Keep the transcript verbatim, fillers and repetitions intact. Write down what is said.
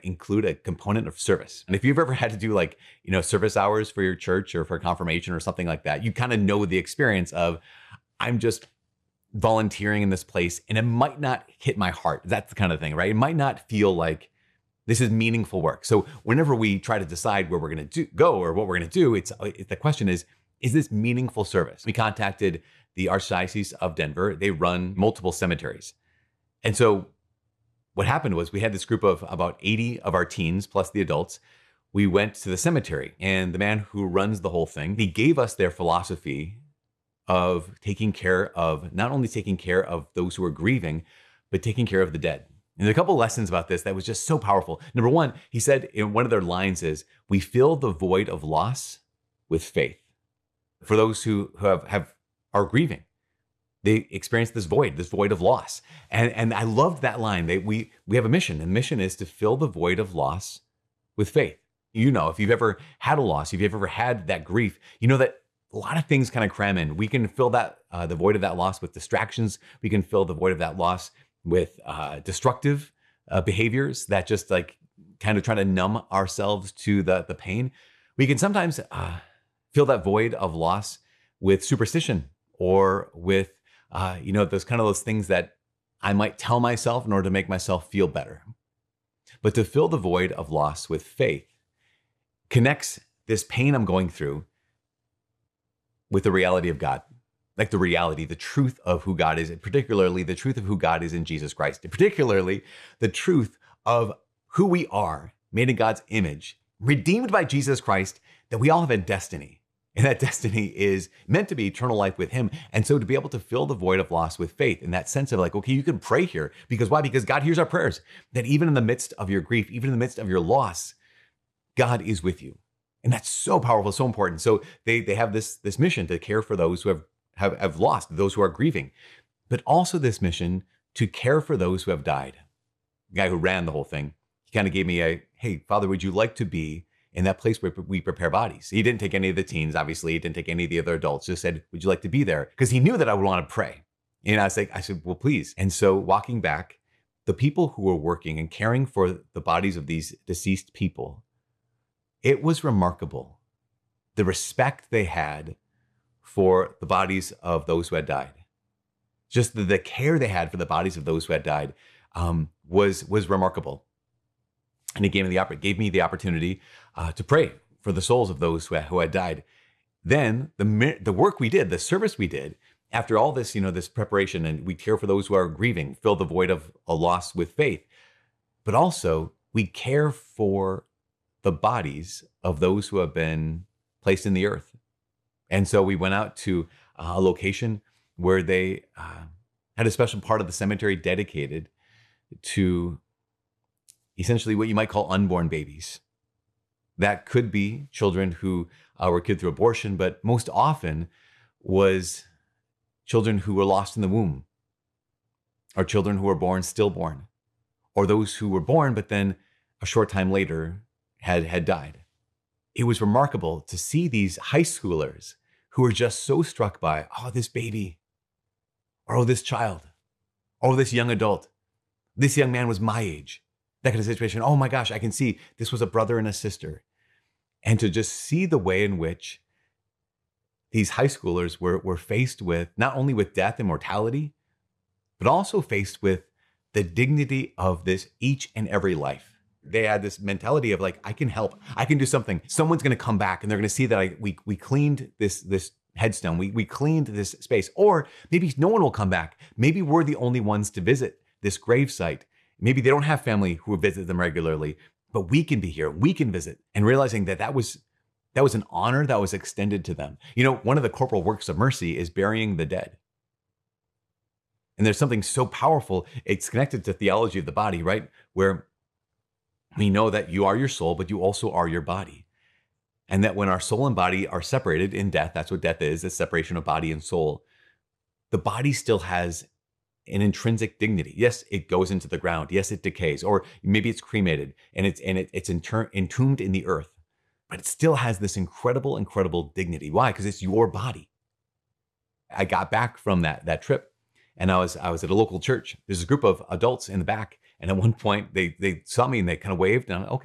include a component of service. And if you've ever had to do like, you know, service hours for your church or for confirmation or something like that, you kind of know the experience of, I'm just volunteering in this place and it might not hit my heart. That's the kind of thing, right? It might not feel like this is meaningful work. So whenever we try to decide where we're going to do, go or what we're going to do, it's the question is, is this meaningful service? We contacted the Archdiocese of Denver. They run multiple cemeteries. And so what happened was we had this group of about eighty of our teens plus the adults. We went to the cemetery and the man who runs the whole thing, he gave us their philosophy of taking care of, not only taking care of those who are grieving, but taking care of the dead. And there are a couple of lessons about this that was just so powerful. Number one, he said in one of their lines is, we fill the void of loss with faith. For those who, who have, have are grieving, they experience this void, this void of loss. And, and I loved that line. They, we, we have a mission, and the mission is to fill the void of loss with faith. You know, if you've ever had a loss, if you've ever had that grief, you know that a lot of things kind of cram in. We can fill that uh, the void of that loss with distractions. We can fill the void of that loss with uh, destructive uh, behaviors that just like kind of try to numb ourselves to the, the pain. We can sometimes uh, fill that void of loss with superstition or with, uh, you know, those kind of those things that I might tell myself in order to make myself feel better. But to fill the void of loss with faith connects this pain I'm going through with the reality of God, like the reality, the truth of who God is, and particularly the truth of who God is in Jesus Christ, and particularly the truth of who we are, made in God's image, redeemed by Jesus Christ, that we all have a destiny. And that destiny is meant to be eternal life with him. And so to be able to fill the void of loss with faith, in that sense of like, okay, you can pray here. Because why? Because God hears our prayers. That even in the midst of your grief, even in the midst of your loss, God is with you. And that's so powerful, so important. So they they have this, this mission to care for those who have, have, have lost, those who are grieving, but also this mission to care for those who have died. The guy who ran the whole thing, he kind of gave me a, hey, Father, would you like to be in that place where we prepare bodies? He didn't take any of the teens, obviously. He didn't take any of the other adults, just said, would you like to be there? Because he knew that I would want to pray. And I was like, I said, well, please. And so walking back, the people who were working and caring for the bodies of these deceased people, it was remarkable, the respect they had for the bodies of those who had died. Just the, the care they had for the bodies of those who had died um, was, was remarkable. And it gave me the, gave me the opportunity uh, to pray for the souls of those who had, who had died. Then the, the work we did, the service we did, after all this, you know, this preparation, and we care for those who are grieving, fill the void of a loss with faith, but also we care for the bodies of those who have been placed in the earth. And so we went out to a location where they uh, had a special part of the cemetery dedicated to essentially what you might call unborn babies. That could be children who uh, were killed through abortion, but most often was children who were lost in the womb, or children who were born stillborn, or those who were born but then a short time later had, had died. It was remarkable to see these high schoolers who were just so struck by, oh, this baby, or oh, this child, oh, this young adult, this young man was my age. That kind of situation. Oh my gosh, I can see this was a brother and a sister. And to just see the way in which these high schoolers were, were faced with, not only with death and mortality, but also faced with the dignity of this each and every life. They had this mentality of like, I can help, I can do something. Someone's going to come back and they're going to see that I, we, we cleaned this, this headstone. We, we cleaned this space, or maybe no one will come back. Maybe we're the only ones to visit this gravesite. Maybe they don't have family who visit them regularly, but we can be here. We can visit, and realizing that that was, that was an honor that was extended to them. You know, one of the corporal works of mercy is burying the dead. And there's something so powerful. It's connected to theology of the body, right? Where we know that you are your soul, but you also are your body. And that when our soul and body are separated in death, that's what death is, the separation of body and soul. The body still has an intrinsic dignity. Yes, it goes into the ground. Yes, it decays, or maybe it's cremated and it's and it, it's inter- entombed in the earth, but it still has this incredible, incredible dignity. Why? Because it's your body. I got back from that that trip, and I was I was at a local church. There's a group of adults in the back, And at one point they they saw me and they kind of waved and I'm, okay.